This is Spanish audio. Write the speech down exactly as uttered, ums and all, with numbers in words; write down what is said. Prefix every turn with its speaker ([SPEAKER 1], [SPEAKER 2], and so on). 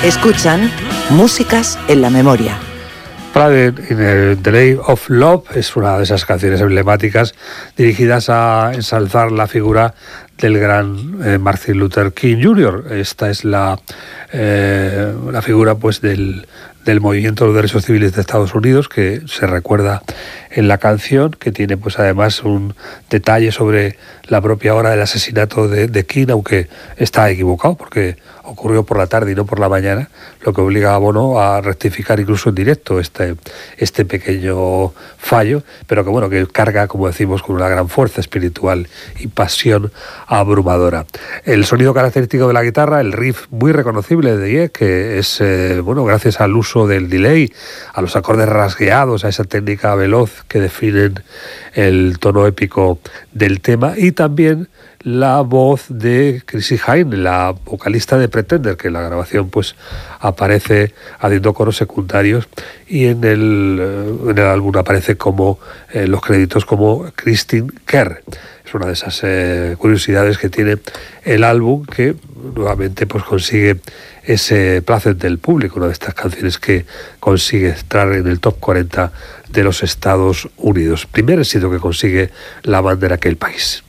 [SPEAKER 1] Escuchan Músicas en la Memoria.
[SPEAKER 2] Pride in the Name of Love es una de esas canciones emblemáticas dirigidas a ensalzar la figura del gran eh, Martin Luther King junior Esta es la, eh, la figura pues del, del movimiento de los derechos civiles de Estados Unidos, que se recuerda en la canción, que tiene pues además un detalle sobre la propia hora del asesinato de, de King, aunque está equivocado porque ocurrió por la tarde y no por la mañana, lo que obliga a Bono a rectificar incluso en directo este, este pequeño fallo, pero que bueno, que carga, como decimos, con una gran fuerza espiritual y pasión abrumadora. El sonido característico de la guitarra, el riff muy reconocible de Die, que es, eh, bueno, gracias al uso del delay, a los acordes rasgueados, a esa técnica veloz que definen el tono épico del tema, y también la voz de Chrissie Hynde, la vocalista de Pretender, que en la grabación pues aparece haciendo coros secundarios, y en el, en el álbum aparece como eh, los créditos como Christine Kerr. Es una de esas eh, curiosidades que tiene el álbum, que nuevamente pues consigue ese placer del público, una de estas canciones que consigue entrar en el top cuarenta de los Estados Unidos. Primer éxito que consigue la banda en aquel país.